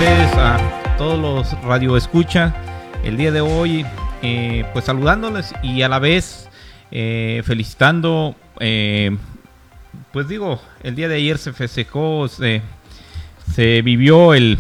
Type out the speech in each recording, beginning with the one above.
ustedes, a todos los radioescuchas el día de hoy, pues saludándoles y a la vez felicitando, pues digo, el día de ayer se festejó, se vivió el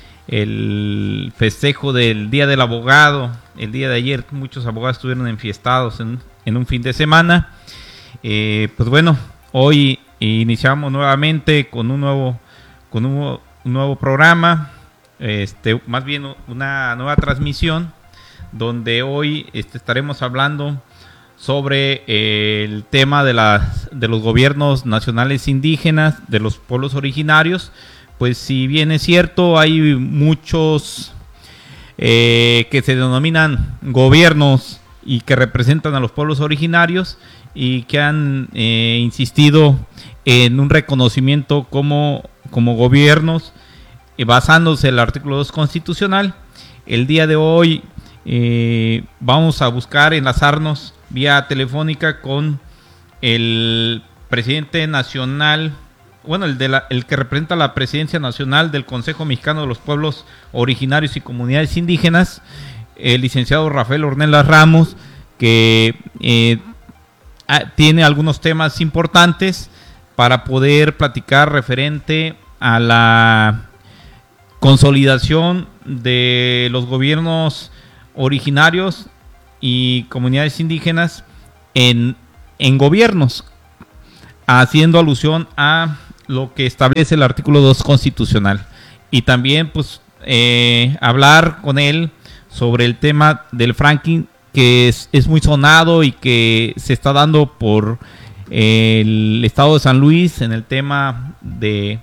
festejo del Día del Abogado. El día de ayer muchos abogados estuvieron enfiestados en un fin de semana. Pues bueno, hoy iniciamos nuevamente con un nuevo programa, más bien una nueva transmisión, donde hoy estaremos hablando sobre el tema de los gobiernos nacionales indígenas, de los pueblos originarios. Pues si bien es cierto, hay muchos que se denominan gobiernos y que representan a los pueblos originarios y que han insistido en un reconocimiento como gobiernos, basándose en el artículo 2 constitucional. El día de hoy vamos a buscar enlazarnos vía telefónica con el presidente nacional, bueno, el que representa la presidencia nacional del Consejo Mexicano de los Pueblos Originarios y Comunidades Indígenas, el licenciado Rafael Ornelas Ramos, que tiene algunos temas importantes para poder platicar referente a la consolidación de los gobiernos originarios y comunidades indígenas en gobiernos, haciendo alusión a lo que establece el artículo 2 constitucional. Y también pues hablar con él sobre el tema del fracking, que es muy sonado y que se está dando por el estado de San Luis, en el tema de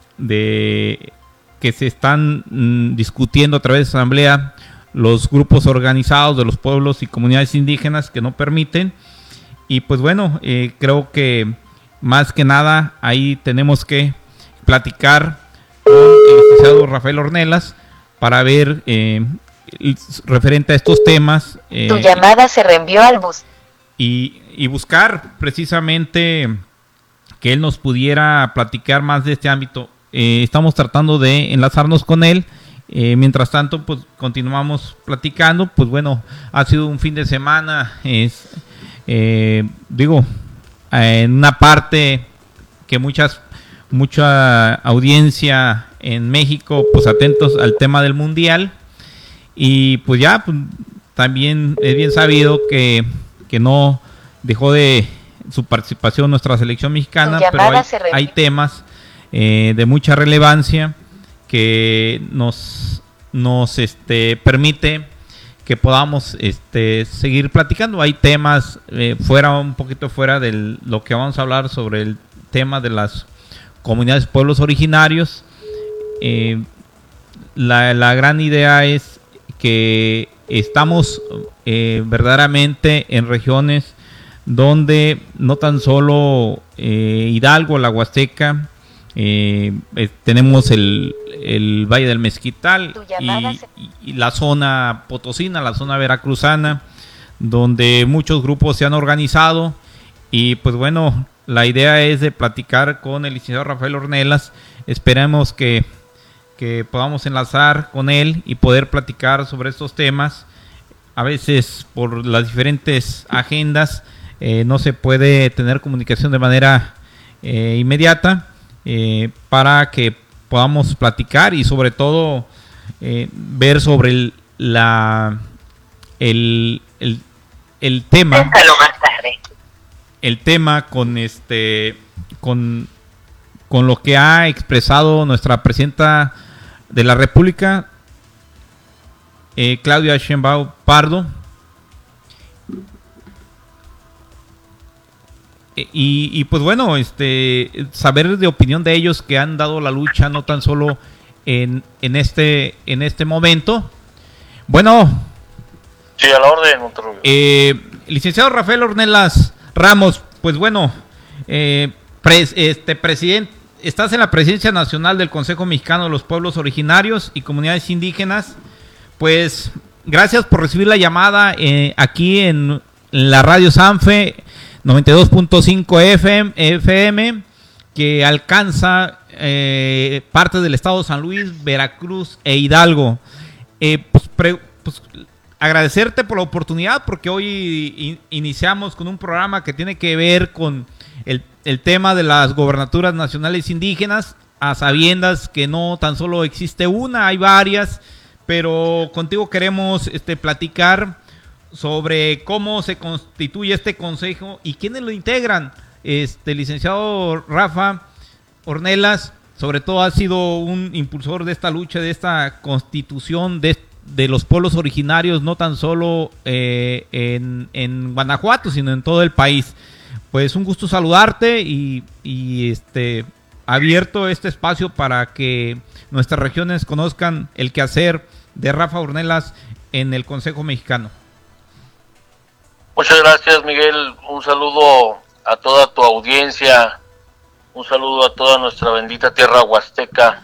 que se están discutiendo a través de esa asamblea los grupos organizados de los pueblos y comunidades indígenas que no permiten. Y pues bueno, creo que más que nada ahí tenemos que platicar con el licenciado Rafael Ornelas para ver referente a estos temas. Tu llamada se reenvió al bus. Y buscar precisamente que él nos pudiera platicar más de este ámbito. Estamos tratando de enlazarnos con él. Mientras tanto, pues continuamos platicando. Pues bueno, ha sido un fin de semana, en una parte que mucha audiencia en México, pues atentos al tema del mundial. Y pues ya, pues, también es bien sabido que no dejó de su participación nuestra selección mexicana, pero hay temas de mucha relevancia que nos permite que podamos seguir platicando. Hay temas un poquito fuera de lo que vamos a hablar sobre el tema de las comunidades pueblos originarios. La gran idea es que estamos verdaderamente en regiones donde no tan solo Hidalgo, la Huasteca, tenemos el Valle del Mezquital y la zona potosina, la zona veracruzana, donde muchos grupos se han organizado. Y pues bueno, la idea es de platicar con el licenciado Rafael Ornelas. Esperemos que podamos enlazar con él y poder platicar sobre estos temas. A veces por las diferentes agendas no se puede tener comunicación de manera inmediata, para que podamos platicar y sobre todo ver sobre el tema. El tema con lo que ha expresado nuestra presidenta de la República, Claudia Sheinbaum Pardo, y pues bueno, saber de opinión de ellos que han dado la lucha no tan solo en este momento. Bueno, sí, a la orden, Monterrubio. Licenciado Rafael Ornelas Ramos, pues bueno, presidente, estás en la presidencia nacional del Consejo Mexicano de los Pueblos Originarios y Comunidades Indígenas. Pues gracias por recibir la llamada aquí en la radio Sanfe 92.5 FM, que alcanza parte del estado de San Luis, Veracruz e Hidalgo. Pues agradecerte por la oportunidad, porque hoy iniciamos con un programa que tiene que ver con el tema de las gobernaturas nacionales indígenas, a sabiendas que no tan solo existe una, hay varias, pero contigo queremos platicar sobre cómo se constituye este consejo y quiénes lo integran. Licenciado Rafa Ornelas, sobre todo ha sido un impulsor de esta lucha, de esta constitución de los pueblos originarios, no tan solo en Guanajuato, sino en todo el país. Pues un gusto saludarte y abierto este espacio para que nuestras regiones conozcan el quehacer de Rafa Ornelas en el Consejo Mexicano. Muchas gracias, Miguel. Un saludo a toda tu audiencia, un saludo a toda nuestra bendita tierra huasteca,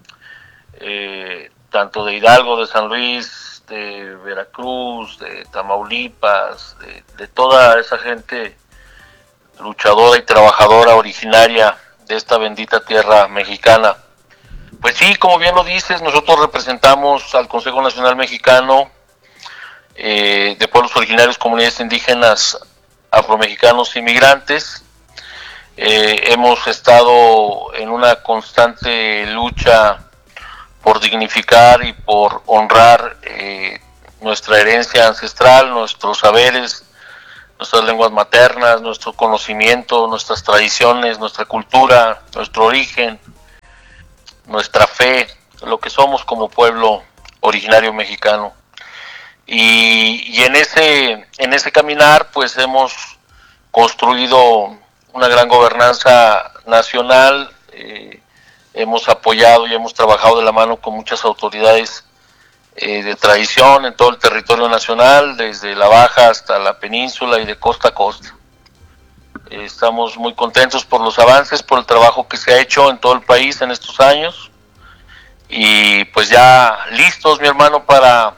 tanto de Hidalgo, de San Luis, de Veracruz, de Tamaulipas, de toda esa gente luchadora y trabajadora originaria de esta bendita tierra mexicana. Pues sí, como bien lo dices, nosotros representamos al Consejo Nacional Mexicano de Pueblos Originarios, Comunidades Indígenas, Afromexicanos y Migrantes. Hemos estado en una constante lucha por dignificar y por honrar nuestra herencia ancestral, nuestros saberes, nuestras lenguas maternas, nuestro conocimiento, nuestras tradiciones, nuestra cultura, nuestro origen, nuestra fe, lo que somos como pueblo originario mexicano. Y en ese caminar pues hemos construido una gran gobernanza nacional, hemos apoyado y hemos trabajado de la mano con muchas autoridades de tradición en todo el territorio nacional, desde la Baja hasta la península y de costa a costa. Estamos muy contentos por los avances, por el trabajo que se ha hecho en todo el país en estos años, y pues ya listos, mi hermano, para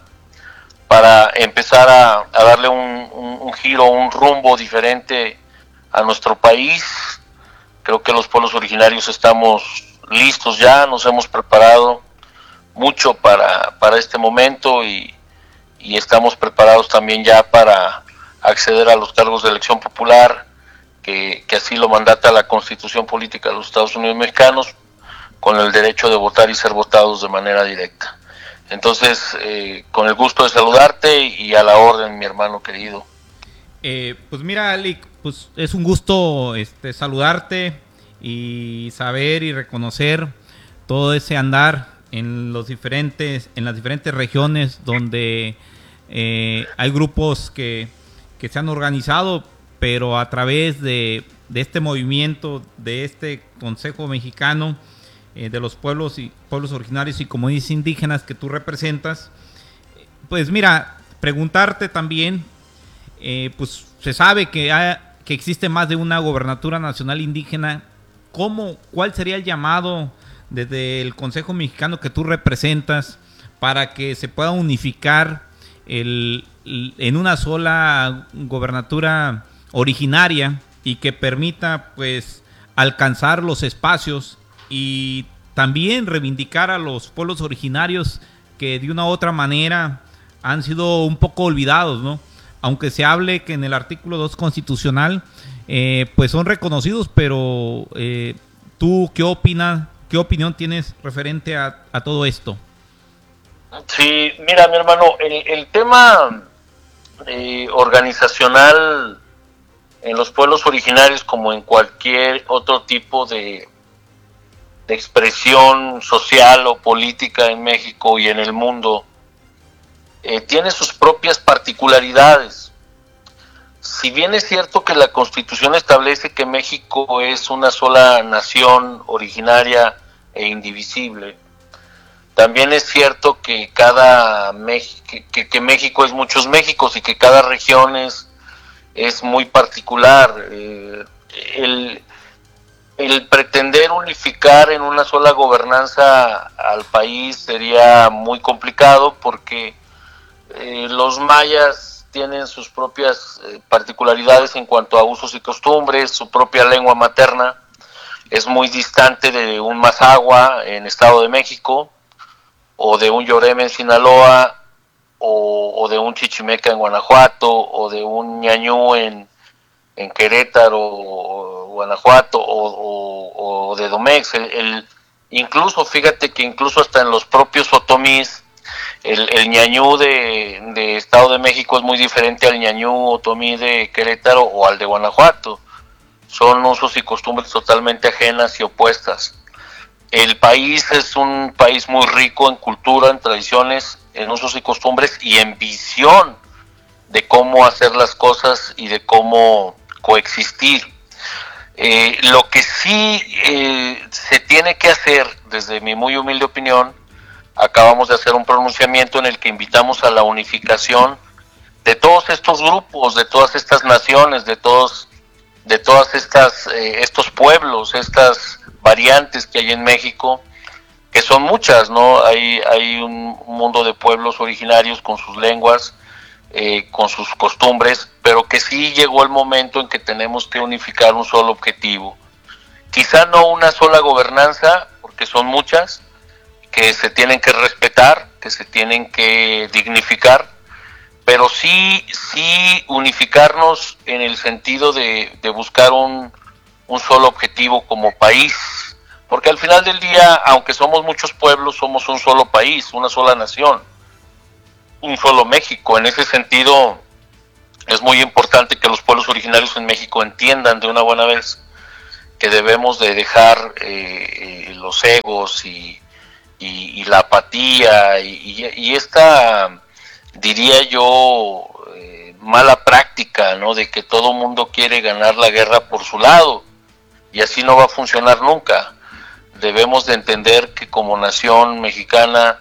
empezar a darle un giro, un rumbo diferente a nuestro país. Creo que los pueblos originarios estamos listos ya, nos hemos preparado mucho para este momento y estamos preparados también ya para acceder a los cargos de elección popular, que así lo mandata la Constitución Política de los Estados Unidos Mexicanos, con el derecho de votar y ser votados de manera directa. Entonces, con el gusto de saludarte y a la orden, mi hermano querido. Pues mira, Ali, pues es un gusto saludarte y saber y reconocer todo ese andar en las diferentes regiones donde hay grupos que se han organizado, pero a través de este movimiento, de este Consejo Mexicano, de los pueblos originarios y comunidades indígenas que tú representas. Pues mira, preguntarte también, pues se sabe que existe más de una gobernatura nacional indígena. ¿Cuál sería el llamado desde el Consejo Mexicano que tú representas para que se pueda unificar en una sola gobernatura originaria y que permita pues alcanzar los espacios y también reivindicar a los pueblos originarios que de una u otra manera han sido un poco olvidados, ¿no? Aunque se hable que en el artículo 2 constitucional pues son reconocidos, pero ¿tú qué opinas? ¿Qué opinión tienes referente a todo esto? Sí, mira, mi hermano, el tema organizacional en los pueblos originarios, como en cualquier otro tipo de expresión social o política en México y en el mundo, tiene sus propias particularidades. Si bien es cierto que la Constitución establece que México es una sola nación originaria e indivisible, también es cierto que que México es muchos Méxicos y que cada región es muy particular. El pretender unificar en una sola gobernanza al país sería muy complicado, porque los mayas tienen sus propias particularidades en cuanto a usos y costumbres, su propia lengua materna, es muy distante de un Mazahua en Estado de México, o de un Lloreme en Sinaloa, o de un Chichimeca en Guanajuato, o de un Ñañú en Querétaro, Guanajuato, o de Domex. Incluso, fíjate que incluso hasta en los propios otomís, el ñañú de Estado de México es muy diferente al ñañú otomí de Querétaro o al de Guanajuato. Son usos y costumbres totalmente ajenas y opuestas. El país es un país muy rico en cultura, en tradiciones, en usos y costumbres y en visión de cómo hacer las cosas y de cómo coexistir. Lo que sí se tiene que hacer, desde mi muy humilde opinión, acabamos de hacer un pronunciamiento en el que invitamos a la unificación de todos estos grupos, de todas estas naciones, de todas estas estos pueblos, estas variantes que hay en México, que son muchas, ¿no? Hay un mundo de pueblos originarios con sus lenguas, con sus costumbres, pero que sí llegó el momento en que tenemos que unificar un solo objetivo. Quizá no una sola gobernanza, porque son muchas, que se tienen que respetar, que se tienen que dignificar, pero sí unificarnos en el sentido de buscar un solo objetivo como país, porque al final del día, aunque somos muchos pueblos, somos un solo país, una sola nación, un solo México. En ese sentido, es muy importante que los pueblos originarios en México entiendan de una buena vez que debemos de dejar los egos y la apatía y esta, diría yo, mala práctica, ¿no? De que todo mundo quiere ganar la guerra por su lado, y así no va a funcionar nunca. Debemos de entender que como nación mexicana,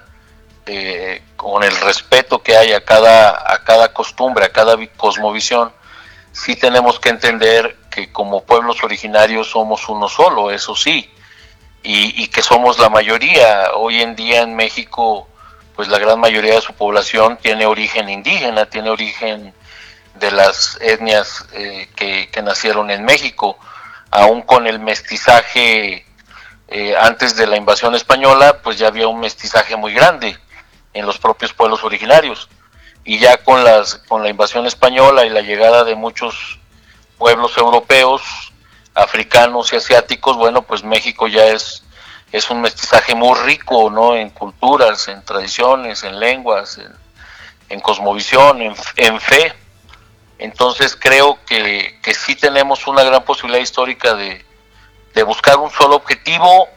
con el respeto que hay a cada costumbre, a cada cosmovisión, sí tenemos que entender que como pueblos originarios somos uno solo, eso sí, y que somos la mayoría. Hoy en día en México, pues la gran mayoría de su población tiene origen indígena, tiene origen de las etnias que nacieron en México, aún con el mestizaje antes de la invasión española, pues ya había un mestizaje muy grande en los propios pueblos originarios, y ya con la invasión española y la llegada de muchos pueblos europeos, africanos y asiáticos, bueno, pues México ya es un mestizaje muy rico, ¿no? En culturas, en tradiciones, en lenguas, en cosmovisión, en fe. Entonces creo que sí tenemos una gran posibilidad histórica de buscar un solo objetivo,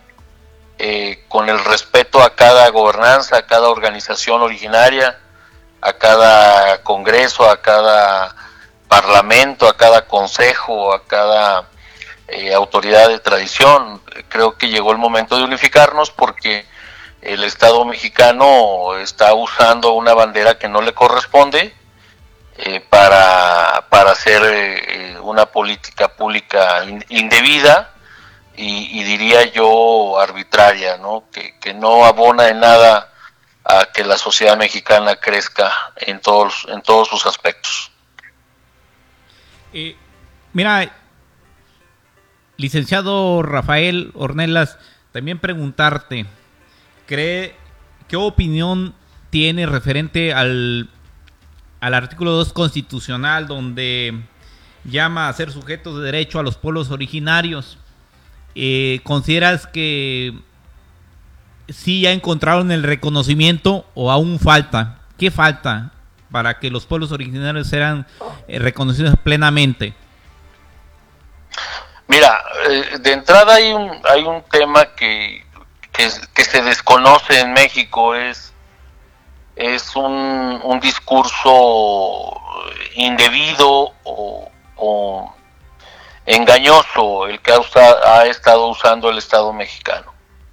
con el respeto a cada gobernanza, a cada organización originaria, a cada congreso, a cada parlamento, a cada consejo, a cada autoridad de tradición. Creo que llegó el momento de unificarnos, porque el Estado mexicano está usando una bandera que no le corresponde para hacer una política pública indebida y diría yo arbitraria, ¿no? Que no abona en nada a que la sociedad mexicana crezca en todos sus aspectos. Mira, licenciado Rafael Ornelas, también preguntarte, ¿qué opinión tiene referente al artículo 2 constitucional, donde llama a ser sujetos de derecho a los pueblos originarios? ¿Consideras que sí ya encontraron el reconocimiento o aún falta? ¿Qué falta para que los pueblos originarios sean reconocidos plenamente? Mira, de entrada hay un tema que se desconoce en México, es un discurso indebido o engañoso el que ha estado usando el Estado mexicano.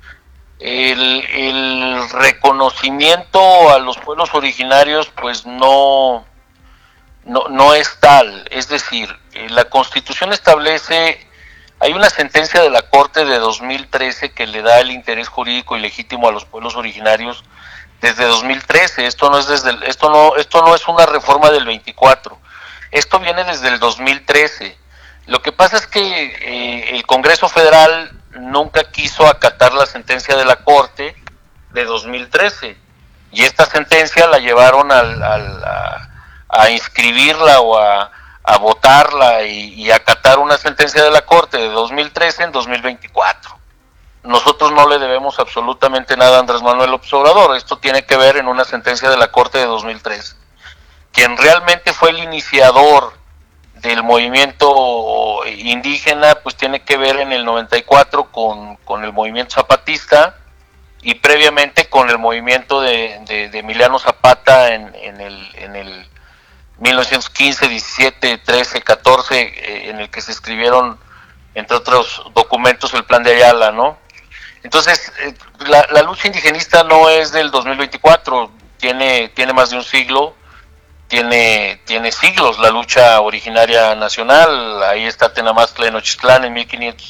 El reconocimiento a los pueblos originarios pues no es tal. Es decir, la Constitución establece, hay una sentencia de la Corte de 2013 que le da el interés jurídico y legítimo a los pueblos originarios desde 2013. Esto no es una reforma del 24. Esto viene desde el 2013. Lo que pasa es que el Congreso Federal nunca quiso acatar la sentencia de la Corte de 2013, y esta sentencia la llevaron a inscribirla o a votarla y acatar una sentencia de la Corte de 2013 en 2024. Nosotros no le debemos absolutamente nada a Andrés Manuel López Obrador. Esto tiene que ver en una sentencia de la Corte de 2013. Quien realmente fue el iniciador del movimiento indígena, pues tiene que ver en el 94 con el movimiento zapatista, y previamente con el movimiento de Emiliano Zapata en el 1915, 17, 13, 14, en el que se escribieron, entre otros documentos, el Plan de Ayala, ¿no? Entonces, la lucha indigenista no es del 2024, tiene más de un siglo, tiene siglos la lucha originaria nacional. Ahí está Tenamastla Nochixtlán en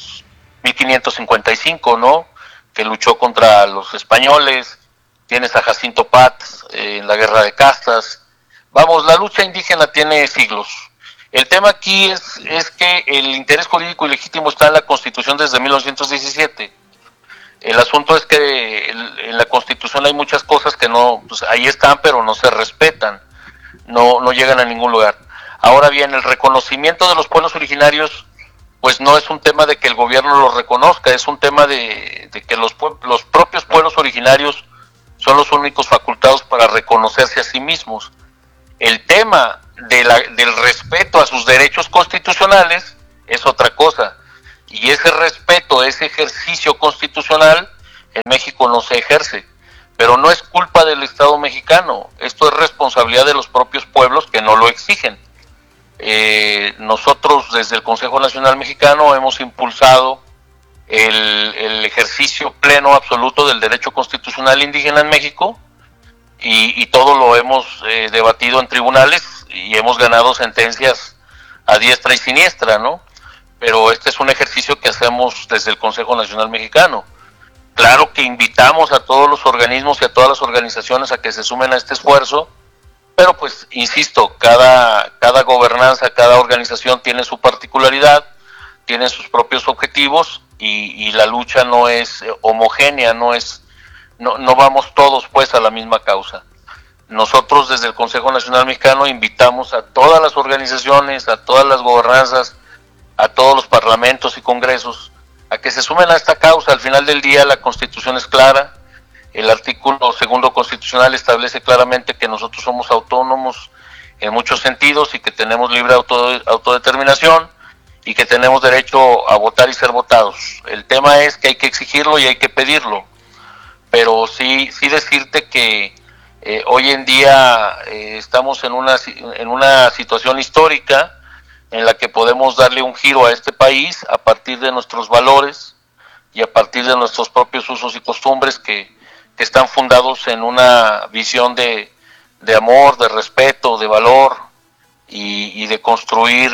1555, ¿no?, que luchó contra los españoles. Tienes a Jacinto Paz en la Guerra de Castas. Vamos, la lucha indígena tiene siglos. El tema aquí es que el interés jurídico y legítimo está en la Constitución desde 1917. El asunto es que en la Constitución hay muchas cosas que no, pues ahí están, pero no se respetan, no llegan a ningún lugar. Ahora bien, el reconocimiento de los pueblos originarios, pues no es un tema de que el gobierno los reconozca, es un tema de que los propios pueblos originarios son los únicos facultados para reconocerse a sí mismos. El tema del respeto a sus derechos constitucionales es otra cosa, y ese respeto, ese ejercicio constitucional en México no se ejerce, pero no es culpa del Estado mexicano, esto es responsabilidad de los propios pueblos que no lo exigen. Nosotros desde el Consejo Nacional Mexicano hemos impulsado el ejercicio pleno, absoluto del derecho constitucional indígena en México, y todo lo hemos debatido en tribunales y hemos ganado sentencias a diestra y siniestra, ¿no? Pero este es un ejercicio que hacemos desde el Consejo Nacional Mexicano. Claro que invitamos a todos los organismos y a todas las organizaciones a que se sumen a este esfuerzo, pero pues, insisto, cada gobernanza, cada organización tiene su particularidad, tiene sus propios objetivos, y la lucha no es homogénea, no vamos todos pues a la misma causa. Nosotros desde el Consejo Nacional Mexicano invitamos a todas las organizaciones, a todas las gobernanzas, a todos los parlamentos y congresos a que se sumen a esta causa. Al final del día la Constitución es clara, el artículo 2 constitucional establece claramente que nosotros somos autónomos en muchos sentidos y que tenemos libre autodeterminación y que tenemos derecho a votar y ser votados. El tema es que hay que exigirlo y hay que pedirlo, pero sí decirte que hoy en día estamos en una situación histórica en la que podemos darle un giro a este país a partir de nuestros valores y a partir de nuestros propios usos y costumbres que están fundados en una visión de amor, de respeto, de valor, y de construir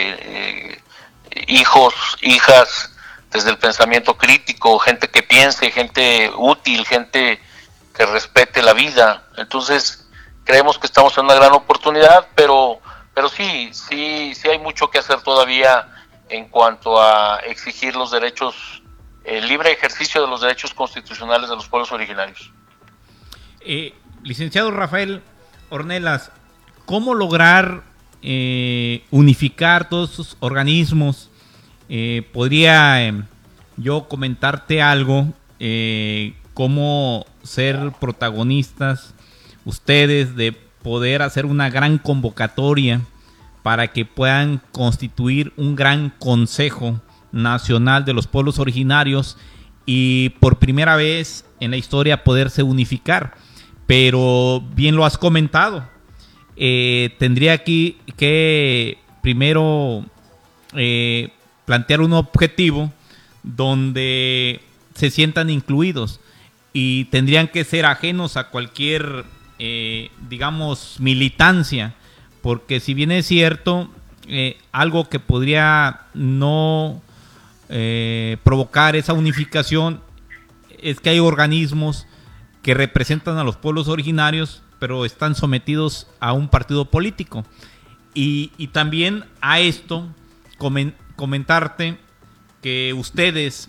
hijos, hijas, desde el pensamiento crítico, gente que piense, gente útil, gente que respete la vida. Entonces creemos que estamos en una gran oportunidad, pero sí hay mucho que hacer todavía en cuanto a exigir los derechos, el libre ejercicio de los derechos constitucionales de los pueblos originarios. Licenciado Rafael Ornelas, ¿cómo lograr unificar todos esos organismos? Podría yo comentarte algo, cómo ser protagonistas ustedes de poder hacer una gran convocatoria para que puedan constituir un gran Consejo Nacional de los Pueblos Originarios y por primera vez en la historia poderse unificar. Pero bien lo has comentado, tendría aquí que primero plantear un objetivo donde se sientan incluidos y tendrían que ser ajenos a cualquier digamos militancia, porque si bien es cierto, algo que podría no provocar esa unificación es que hay organismos que representan a los pueblos originarios pero están sometidos a un partido político, y también a esto comentarte que ustedes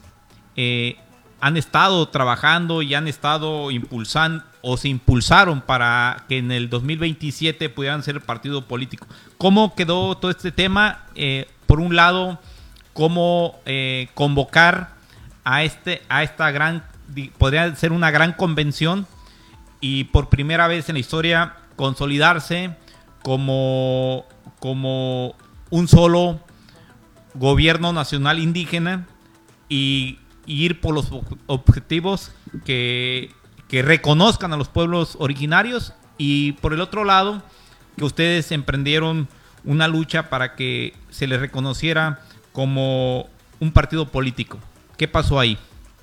han estado trabajando y han estado impulsando o se impulsaron para que en el 2027 pudieran ser partido político. ¿Cómo quedó todo este tema? Por un lado, ¿cómo convocar a esta gran, podría ser una gran convención y por primera vez en la historia consolidarse como un solo gobierno nacional indígena y ir por los objetivos que reconozcan a los pueblos originarios, y por el otro lado que ustedes emprendieron una lucha para que se les reconociera como un partido político? ¿Qué pasó ahí?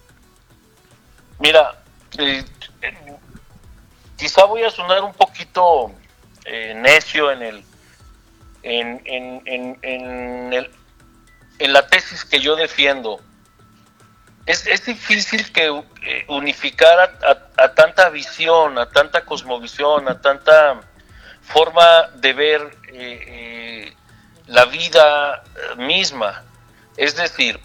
Mira, quizá voy a sonar un poquito necio en la tesis que yo defiendo. Es difícil que unificar a tanta visión, a tanta cosmovisión, a tanta forma de ver la vida misma. Es decir,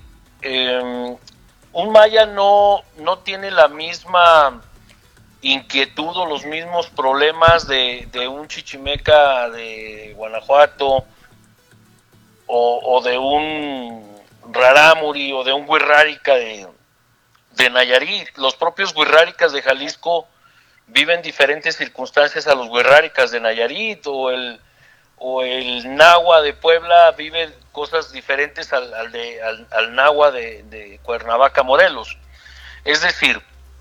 un maya no tiene la misma inquietud o los mismos problemas de un chichimeca de Guanajuato o de un rarámuri o de un huirrárica de Nayarit. Los propios huirráricas de Jalisco viven diferentes circunstancias a los huirráricas de Nayarit, o el nahua de Puebla vive cosas diferentes al nahua de Cuernavaca, Morelos. Es decir,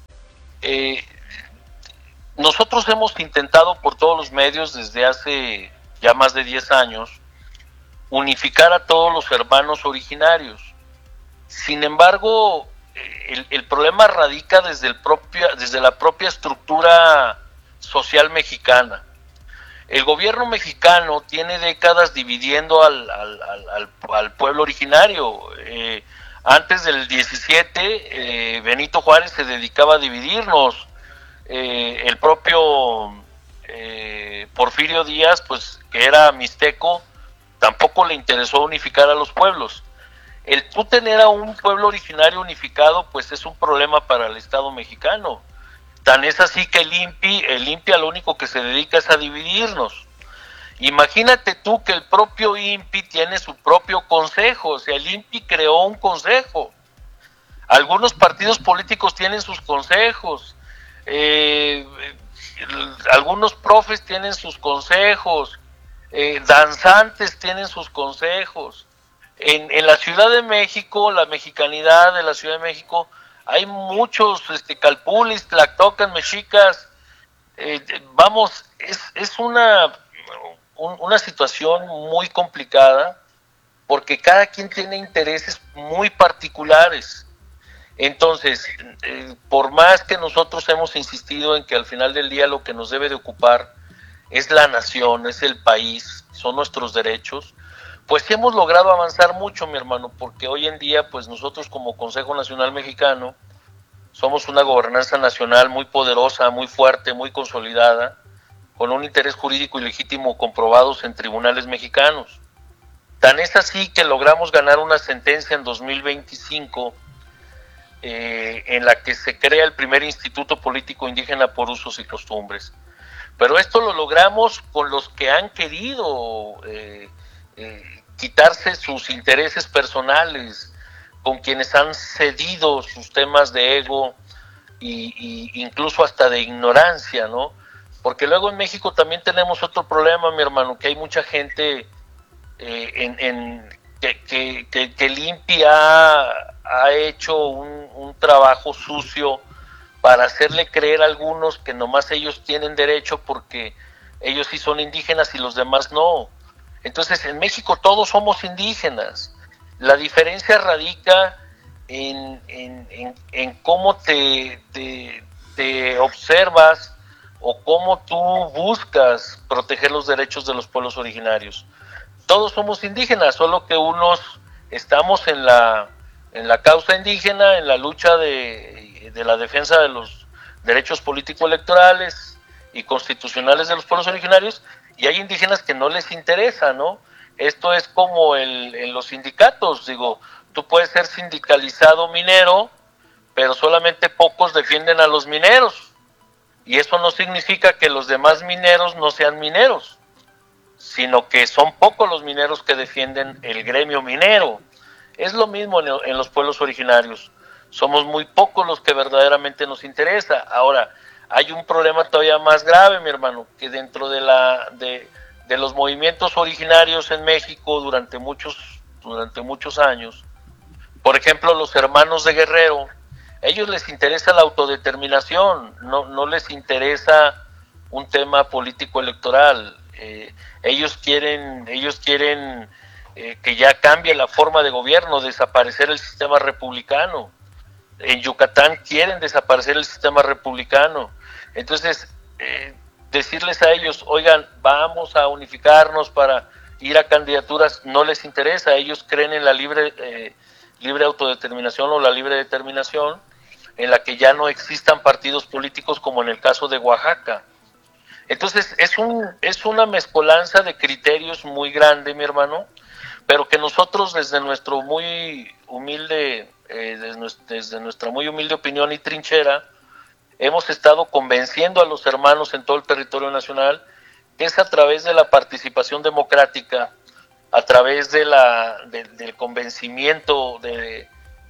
nosotros hemos intentado por todos los medios desde hace ya más de 10 años unificar a todos los hermanos originarios. Sin embargo, el problema radica desde la propia estructura social mexicana. El gobierno mexicano tiene décadas dividiendo al pueblo originario. Antes del 17, Benito Juárez se dedicaba a dividirnos. El propio Porfirio Díaz, pues, que era mixteco, tampoco le interesó unificar a los pueblos. El tú tener a un pueblo originario unificado, pues es un problema para el Estado mexicano. Tan es así que el INPI a lo único que se dedica es a dividirnos. Imagínate tú que el propio INPI tiene su propio consejo. O sea, el INPI creó un consejo. Algunos partidos políticos tienen sus consejos. Algunos profes tienen sus consejos. Danzantes tienen sus consejos. En la Ciudad de México, la mexicanidad de la Ciudad de México, hay muchos calpulis, tlactocas, mexicas. Vamos, es una situación muy complicada, porque cada quien tiene intereses muy particulares. Entonces, por más que nosotros hemos insistido en que al final del día lo que nos debe de ocupar es la nación, es el país, son nuestros derechos, pues sí hemos logrado avanzar mucho, mi hermano, porque hoy en día, pues nosotros como Consejo Nacional Mexicano somos una gobernanza nacional muy poderosa, muy fuerte, muy consolidada, con un interés jurídico y legítimo comprobados en tribunales mexicanos. Tan es así que logramos ganar una sentencia en 2025 en la que se crea el primer Instituto Político Indígena por Usos y Costumbres. Pero esto lo logramos con los que han querido quitarse sus intereses personales, con quienes han cedido sus temas de ego y incluso hasta de ignorancia, ¿no? Porque luego en México también tenemos otro problema, mi hermano, que hay mucha gente que el INPI ha hecho un trabajo sucio para hacerle creer a algunos que nomás ellos tienen derecho porque ellos sí son indígenas y los demás no. Entonces en México todos somos indígenas. La diferencia radica en cómo te observas o cómo tú buscas proteger los derechos de los pueblos originarios. Todos somos indígenas, solo que unos estamos en la causa indígena, en la lucha de la defensa de los derechos político-electorales y constitucionales de los pueblos originarios, y hay indígenas que no les interesa, ¿no? Esto es como en los sindicatos, digo, tú puedes ser sindicalizado minero, pero solamente pocos defienden a los mineros. Y eso no significa que los demás mineros no sean mineros, sino que son pocos los mineros que defienden el gremio minero. Es lo mismo en los pueblos originarios. Somos muy pocos los que verdaderamente nos interesa. Ahora, hay un problema todavía más grave, mi hermano, que dentro de los movimientos originarios en México durante muchos años, por ejemplo, los hermanos de Guerrero, a ellos les interesa la autodeterminación, no les interesa un tema político electoral. Ellos quieren que ya cambie la forma de gobierno, desaparecer el sistema republicano. En Yucatán quieren desaparecer el sistema republicano. Entonces, decirles a ellos, oigan, vamos a unificarnos para ir a candidaturas, no les interesa. Ellos creen en la libre autodeterminación o la libre determinación, en la que ya no existan partidos políticos como en el caso de Oaxaca. Entonces, es una mezcolanza de criterios muy grande, mi hermano, pero que nosotros desde nuestro muy humilde, desde nuestra muy humilde opinión y trinchera, hemos estado convenciendo a los hermanos en todo el territorio nacional que es a través de la participación democrática, a través del convencimiento de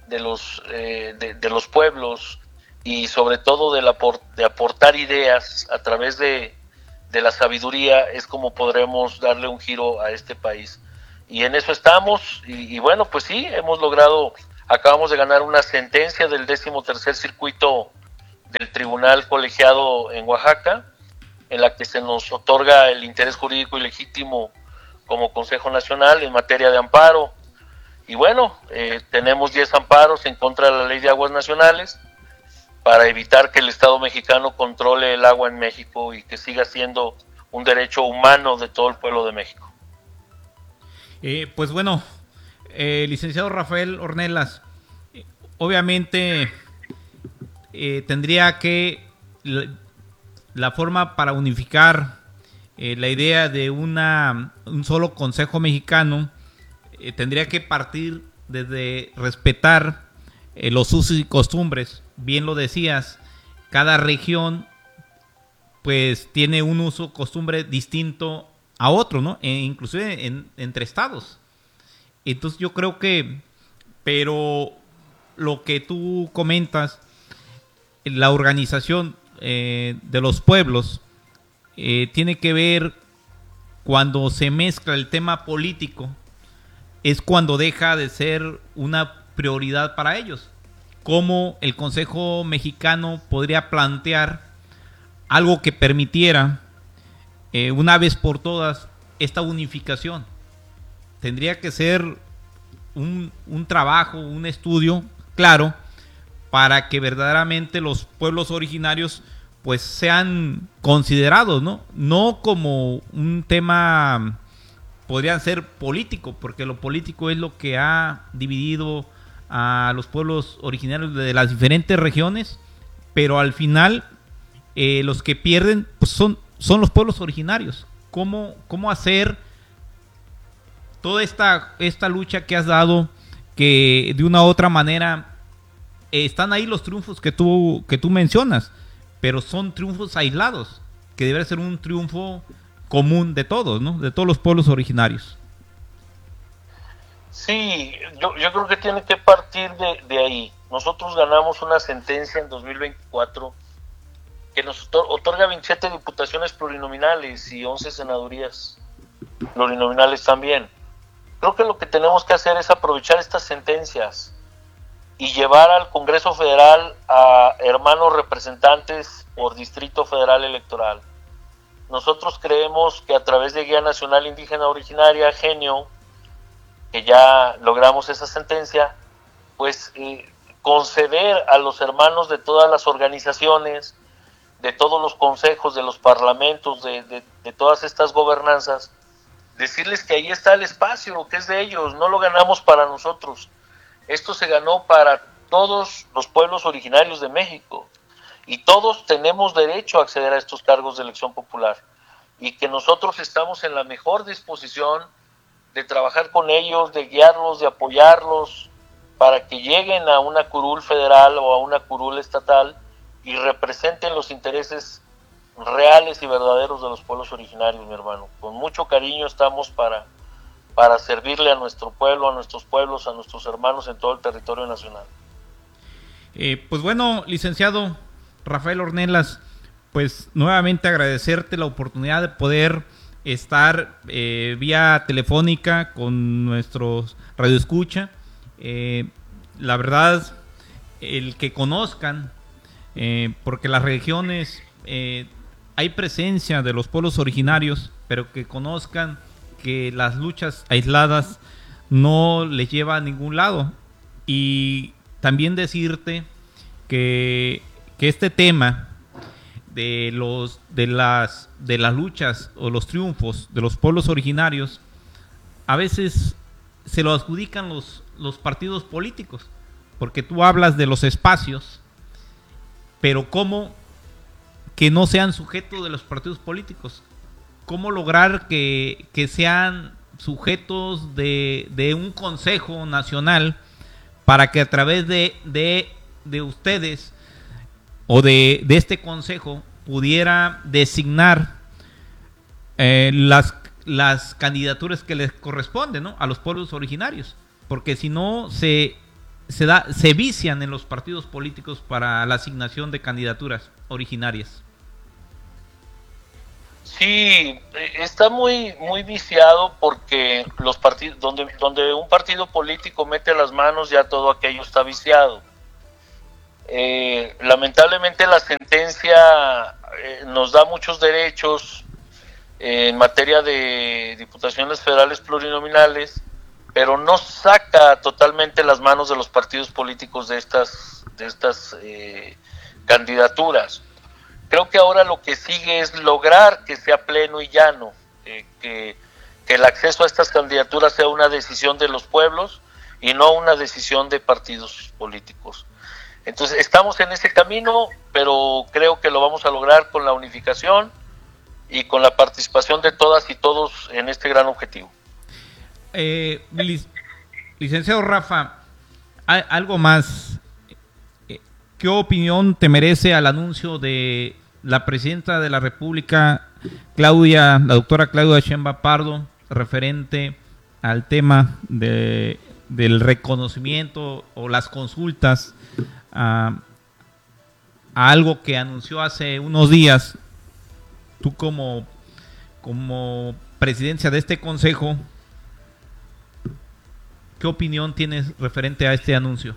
los pueblos y sobre todo de aportar ideas a través de la sabiduría, es como podremos darle un giro a este país. Y en eso estamos, y bueno, pues sí, acabamos de ganar una sentencia del 13º circuito del Tribunal Colegiado en Oaxaca, en la que se nos otorga el interés jurídico y legítimo como Consejo Nacional en materia de amparo. Y bueno, tenemos 10 amparos en contra de la Ley de Aguas Nacionales para evitar que el Estado mexicano controle el agua en México y que siga siendo un derecho humano de todo el pueblo de México. Pues bueno, licenciado Rafael Ornelas, obviamente tendría que la forma para unificar la idea de un solo Consejo Mexicano tendría que partir desde respetar los usos y costumbres. Bien lo decías, cada región pues tiene un uso, costumbre distinto a otro, ¿no? Inclusive entre estados. Entonces yo creo que, pero lo que tú comentas, la organización de los pueblos tiene que ver cuando se mezcla el tema político, es cuando deja de ser una prioridad para ellos. ¿Cómo el Consejo Mexicano podría plantear algo que permitiera una vez por todas esta unificación? Tendría que ser un trabajo, un estudio claro para que verdaderamente los pueblos originarios pues sean considerados, no como un tema podrían ser político, porque lo político es lo que ha dividido a los pueblos originarios de las diferentes regiones, pero al final los que pierden pues son los pueblos originarios. ¿Cómo hacer toda esta lucha que has dado, que de una u otra manera están ahí los triunfos que tú mencionas, pero son triunfos aislados, que debe ser un triunfo común de todos, ¿no? De todos los pueblos originarios. Sí, yo creo que tiene que partir de ahí. Nosotros ganamos una sentencia en 2024 que nos otorga 27 diputaciones plurinominales y 11 senadurías plurinominales también. Creo que lo que tenemos que hacer es aprovechar estas sentencias y llevar al Congreso Federal a hermanos representantes por Distrito Federal Electoral. Nosotros creemos que a través de Guía Nacional Indígena Originaria, GENIO, que ya logramos esa sentencia, pues conceder a los hermanos de todas las organizaciones, de todos los consejos, de los parlamentos, de todas estas gobernanzas, decirles que ahí está el espacio, que es de ellos, no lo ganamos para nosotros. Esto se ganó para todos los pueblos originarios de México y todos tenemos derecho a acceder a estos cargos de elección popular y que nosotros estamos en la mejor disposición de trabajar con ellos, de guiarlos, de apoyarlos para que lleguen a una curul federal o a una curul estatal y representen los intereses reales y verdaderos de los pueblos originarios, mi hermano. Con mucho cariño estamos para servirle a nuestro pueblo, a nuestros pueblos, a nuestros hermanos en todo el territorio nacional. Pues bueno, licenciado Rafael Ornelas, pues nuevamente agradecerte la oportunidad de poder estar vía telefónica con nuestros radioescucha. La verdad, el que conozcan, porque las regiones hay presencia de los pueblos originarios, pero que conozcan que las luchas aisladas no les lleva a ningún lado. Y también decirte que este tema de las luchas o los triunfos de los pueblos originarios a veces se lo adjudican los partidos políticos, porque tú hablas de los espacios, pero ¿cómo que no sean sujetos de los partidos políticos? ¿Cómo lograr que sean sujetos de un consejo nacional para que a través de ustedes o de este consejo pudiera designar las candidaturas que les corresponden, ¿no?, a los pueblos originarios? Porque si no se vician en los partidos políticos para la asignación de candidaturas originarias. Sí, está muy viciado, porque los partidos, donde un partido político mete las manos, ya todo aquello está viciado. Lamentablemente la sentencia nos da muchos derechos en materia de diputaciones federales plurinominales, pero no saca totalmente las manos de los partidos políticos de estas candidaturas. Creo que ahora lo que sigue es lograr que sea pleno y llano, que el acceso a estas candidaturas sea una decisión de los pueblos y no una decisión de partidos políticos. Entonces estamos en ese camino, pero creo que lo vamos a lograr con la unificación y con la participación de todas y todos en este gran objetivo. Licenciado Rafa, algo más. ¿Qué opinión te merece al anuncio de la presidenta de la República, la doctora Claudia Sheinbaum Pardo, referente al tema del reconocimiento o las consultas a algo que anunció hace unos días? Tú como presidencia de este consejo, ¿qué opinión tienes referente a este anuncio?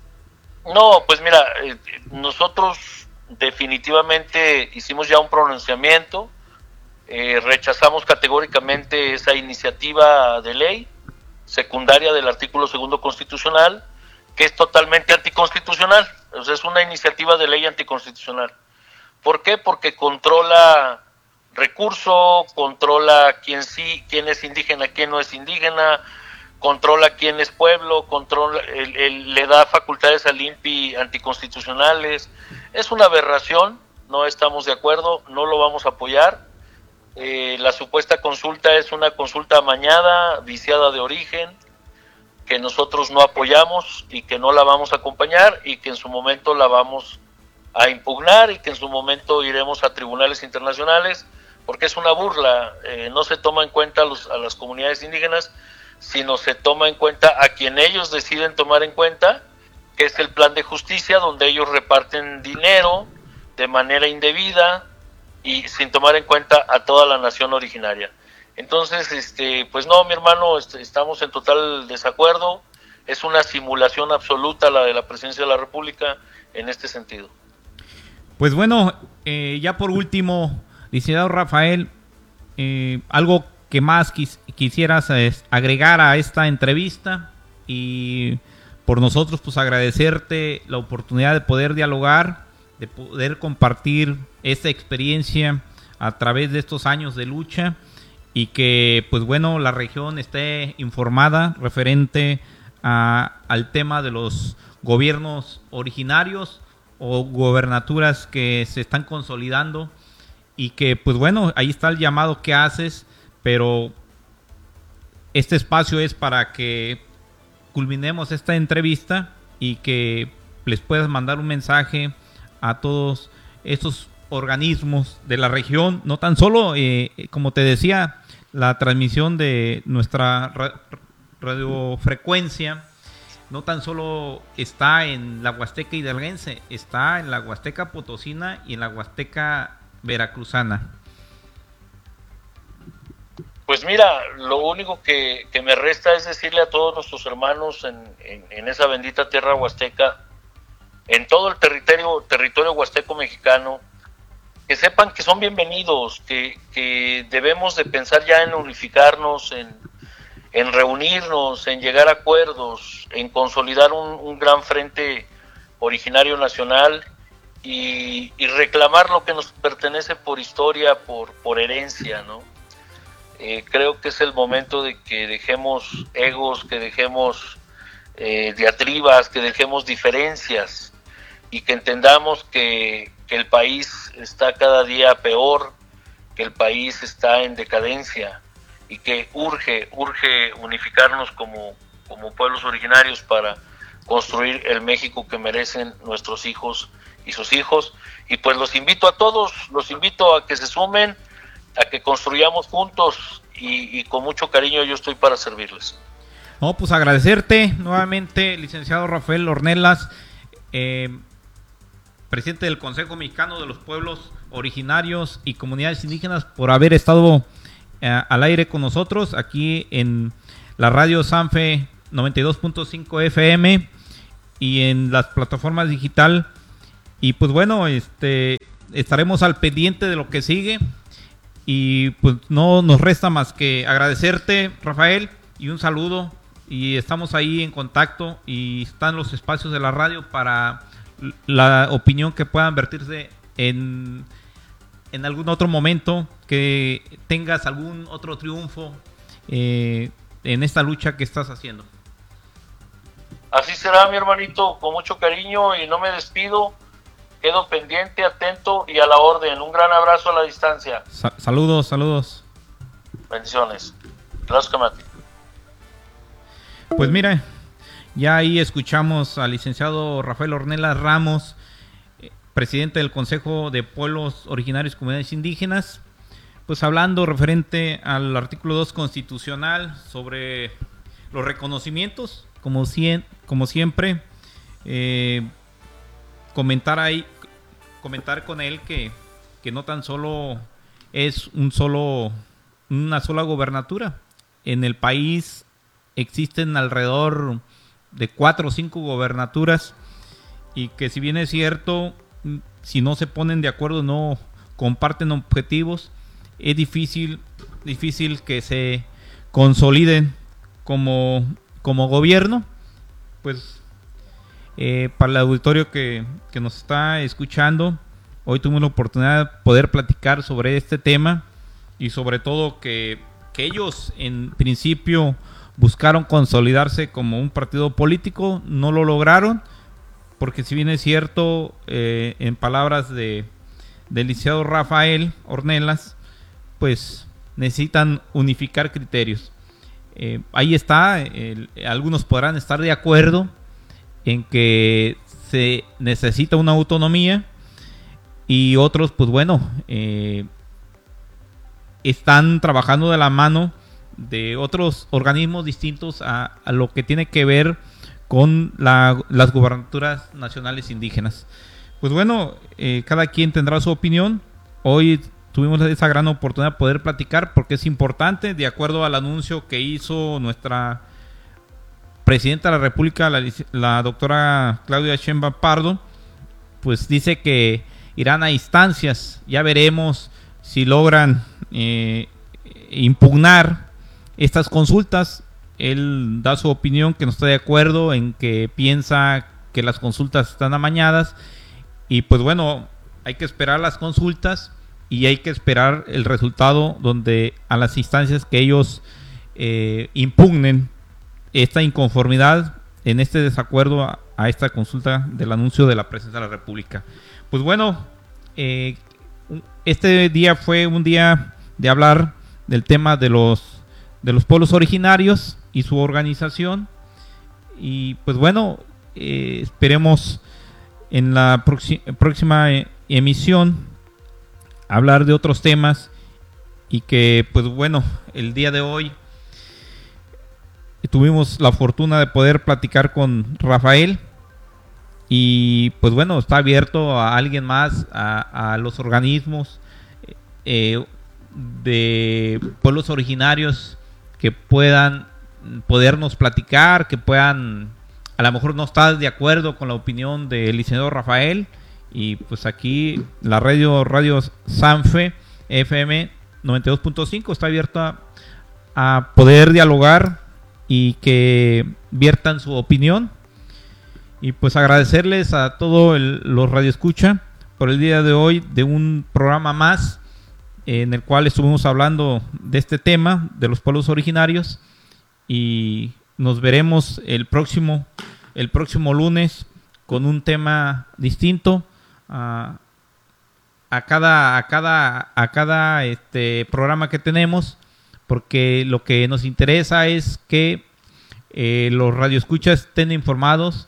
No, pues mira, nosotros definitivamente hicimos ya un pronunciamiento, rechazamos categóricamente esa iniciativa de ley secundaria del artículo 2 constitucional, que es totalmente anticonstitucional. O sea, es una iniciativa de ley anticonstitucional. ¿Por qué? Porque controla recurso, controla quién es indígena, quién no es indígena, controla quién es pueblo, le da facultades al INPI anticonstitucionales. Es una aberración, no estamos de acuerdo, no lo vamos a apoyar. La supuesta consulta es una consulta amañada, viciada de origen, que nosotros no apoyamos y que no la vamos a acompañar, y que en su momento la vamos a impugnar, y que en su momento iremos a tribunales internacionales, porque es una burla. No se toma en cuenta a las comunidades indígenas, sino se toma en cuenta a quien ellos deciden tomar en cuenta, que es el plan de justicia, donde ellos reparten dinero de manera indebida y sin tomar en cuenta a toda la nación originaria. Entonces, pues no, mi hermano, estamos en total desacuerdo. Es una simulación absoluta la de la presidencia de la República en este sentido. Pues bueno, ya por último, licenciado Rafael, algo que más quisieras agregar a esta entrevista, y por nosotros pues agradecerte la oportunidad de poder dialogar, de poder compartir esta experiencia a través de estos años de lucha, y que pues bueno, la región esté informada referente al tema de los gobiernos originarios o gobernaturas que se están consolidando, y que pues bueno, ahí está el llamado que haces, pero este espacio es para que culminemos esta entrevista y que les puedas mandar un mensaje a todos estos organismos de la región, no tan solo, como te decía, la transmisión de nuestra radiofrecuencia no tan solo está en la Huasteca hidalguense, está en la Huasteca potosina y en la Huasteca veracruzana. Pues mira, lo único que me resta es decirle a todos nuestros hermanos en esa bendita tierra huasteca, en todo el territorio huasteco mexicano, que sepan que son bienvenidos, que debemos de pensar ya en unificarnos, en reunirnos, en llegar a acuerdos, en consolidar un gran frente originario nacional y reclamar lo que nos pertenece por historia, por herencia, ¿no? Creo que es el momento de que dejemos egos, que dejemos diatribas, que dejemos diferencias y que entendamos que el país está cada día peor, que el país está en decadencia y que urge unificarnos como pueblos originarios para construir el México que merecen nuestros hijos y sus hijos. Y pues los invito a todos, los invito a que se sumen, a que construyamos juntos y con mucho cariño yo estoy para servirles. No, pues agradecerte nuevamente, licenciado Rafael Ornelas, presidente del Consejo Mexicano de los Pueblos Originarios y Comunidades Indígenas, por haber estado al aire con nosotros aquí en la radio Sanfe 92.5 FM y en las plataformas digital. Y pues bueno, estaremos al pendiente de lo que sigue y pues no nos resta más que agradecerte, Rafael, y un saludo, y estamos ahí en contacto y están los espacios de la radio para la opinión que puedan vertirse en algún otro momento, que tengas algún otro triunfo en esta lucha que estás haciendo. Así será, mi hermanito, con mucho cariño, y no me despido, quedo pendiente, atento y a la orden. Un gran abrazo a la distancia. Saludos. Bendiciones. Gracias, Mati. Pues mira, ya ahí escuchamos al licenciado Rafael Ornelas Ramos, presidente del Consejo de Pueblos Originarios y Comunidades Indígenas, pues hablando referente al artículo 2 constitucional sobre los reconocimientos, como siempre, comentar con él que no tan solo es una sola gobernatura. En el país existen alrededor de 4 o 5 gobernaturas, y que si bien es cierto, si no se ponen de acuerdo, no comparten objetivos, es difícil que se consoliden como gobierno. Pues para el auditorio que nos está escuchando, hoy tuvimos la oportunidad de poder platicar sobre este tema, y sobre todo que ellos en principio buscaron consolidarse como un partido político, no lo lograron, porque si bien es cierto, en palabras del licenciado Rafael Ornelas, pues necesitan unificar criterios. Ahí está, algunos podrán estar de acuerdo en que se necesita una autonomía, y otros, pues bueno, están trabajando de la mano de otros organismos distintos a lo que tiene que ver con las gubernaturas nacionales indígenas. Pues bueno, cada quien tendrá su opinión. Hoy tuvimos esa gran oportunidad de poder platicar, porque es importante, de acuerdo al anuncio que hizo nuestra presidenta de la República, la doctora Claudia Sheinbaum Pardo, pues dice que irán a instancias. Ya veremos si logran impugnar estas consultas. Él da su opinión, que no está de acuerdo, en que piensa que las consultas están amañadas, y pues bueno, hay que esperar las consultas y hay que esperar el resultado, donde a las instancias que ellos impugnen esta inconformidad en este desacuerdo a esta consulta del anuncio de la presidencia de la República. Pues bueno, este día fue un día de hablar del tema de los pueblos originarios y su organización. Y pues bueno, esperemos en la próxima emisión hablar de otros temas, y que pues bueno, el día de hoy tuvimos la fortuna de poder platicar con Rafael, y pues bueno, está abierto a alguien más, a los organismos de pueblos originarios que puedan podernos platicar, que puedan, a lo mejor no estar de acuerdo con la opinión del licenciado Rafael, y pues aquí la radio Sanfe FM 92.5 está abierta a poder dialogar y que viertan su opinión. Y pues agradecerles a todos los radioescucha por el día de hoy de un programa más en el cual estuvimos hablando de este tema de los pueblos originarios, y nos veremos el próximo lunes con un tema distinto a cada programa que tenemos, porque lo que nos interesa es que los radioescuchas estén informados.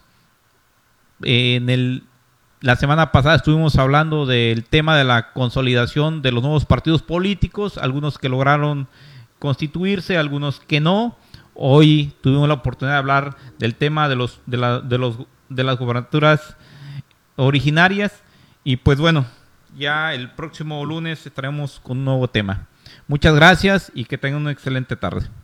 La semana pasada estuvimos hablando del tema de la consolidación de los nuevos partidos políticos, algunos que lograron constituirse, algunos que no. Hoy tuvimos la oportunidad de hablar del tema de las gubernaturas originarias, y pues bueno, ya el próximo lunes estaremos con un nuevo tema. Muchas gracias y que tengan una excelente tarde.